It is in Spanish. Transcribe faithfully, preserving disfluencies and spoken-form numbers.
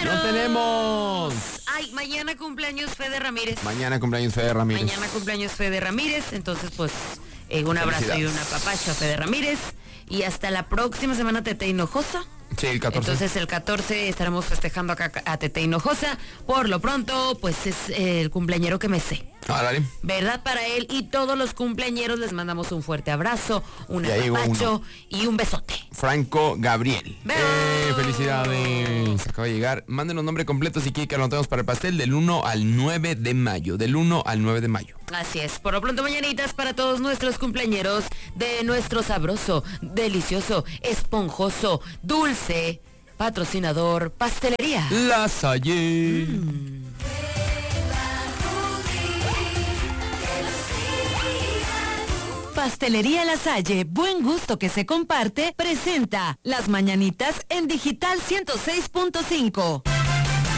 ¡No tenemos! Ay, mañana cumpleaños Fede Ramírez. Mañana cumpleaños Fede Ramírez. Mañana cumpleaños Fede Ramírez. Entonces, pues, eh, un abrazo y una papacha a Fede Ramírez. Y hasta la próxima semana, Tete Hinojosa. Sí, el catorce. Entonces el catorce estaremos festejando acá a Tete Hinojosa. Por lo pronto, pues es eh, el cumpleañero que me sé. Ah, dale. ¿Verdad? Para él y todos los cumpleañeros les mandamos un fuerte abrazo, un apapacho y un besote. Franco Gabriel. Eh, felicidades. Acaba de llegar. Mándenos nombre completo si quieren que lo anotemos para el pastel del uno al nueve de mayo. Del uno al nueve de mayo. Así es. Por lo pronto, mañanitas para todos nuestros cumpleañeros de nuestro sabroso, delicioso, esponjoso, dulce patrocinador Pastelería La Salle. Mm. Pastelería La Salle, buen gusto que se comparte, presenta Las Mañanitas en Digital ciento seis punto cinco.